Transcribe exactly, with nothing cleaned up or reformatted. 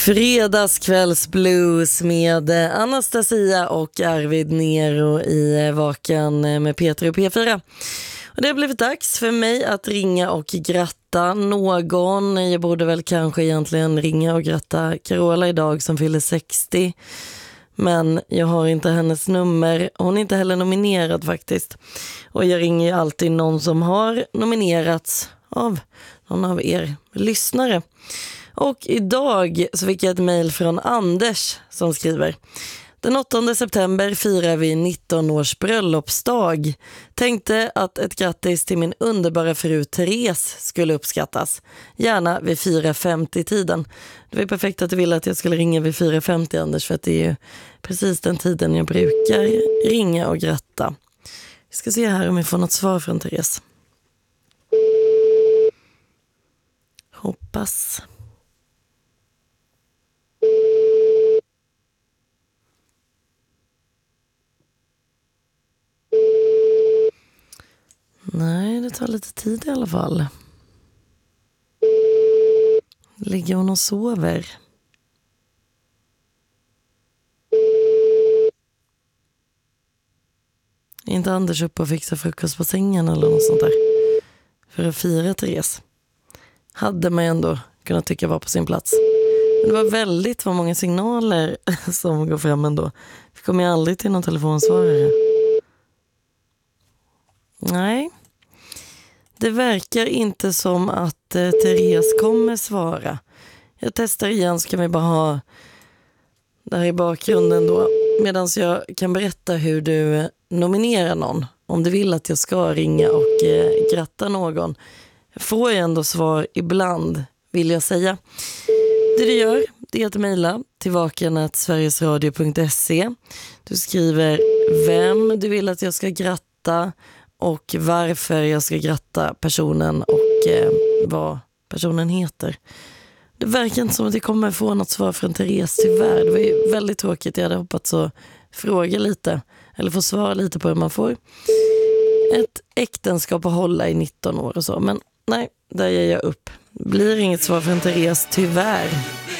Fredagskvällsblues med Anastasia och Arvid Nero i Vakan med Peter och P fyra. Och det har blivit dags för mig att ringa och gratta någon. Jag borde väl kanske egentligen ringa och gratta Carola idag som fyller sextio. Men jag har inte hennes nummer. Hon är inte heller nominerad faktiskt. Och jag ringer ju alltid någon som har nominerats av någon av er lyssnare. Och idag så fick jag ett mejl från Anders som skriver: Den åttonde september firar vi nitton års bröllopsdag. Tänkte att ett grattis till min underbara fru Therese skulle uppskattas. Gärna vid fyra femtio-tiden. Det var ju perfekt att du ville att jag skulle ringa vid fyra femtio, Anders, för att det är ju precis den tiden jag brukar ringa och gratta. Vi ska se här om vi får något svar från Therese. Hoppas. Nej, det tar lite tid i alla fall. Ligger hon och sover? Är inte Anders uppe och fixar frukost på sängen eller något sånt där? För att fira Therese. Hade man ändå kunnat tycka var på sin plats. Men det var väldigt vad många signaler som går fram ändå. Vi kommer ju aldrig till någon telefonsvarare. Nej. Det verkar inte som att eh, Therese kommer svara. Jag testar igen så kan vi bara ha det här i bakgrunden då. Medan jag kan berätta hur du nominerar någon. Om du vill att jag ska ringa och eh, gratta någon. Får jag ändå svar ibland, vill jag säga. Det du gör, det är att mejla till vakan snabel-a sverigesradio punkt se. Du skriver vem du vill att jag ska gratta och varför jag ska gratta personen och eh, vad personen heter. Det verkar inte som att jag kommer få något svar från Therese, tyvärr. Det var ju väldigt tråkigt. Jag hade hoppats att fråga lite eller få svara lite på hur man får ett äktenskap att hålla i nitton år och så. Men nej, där ger jag upp. Blir inget svar från Therese, tyvärr.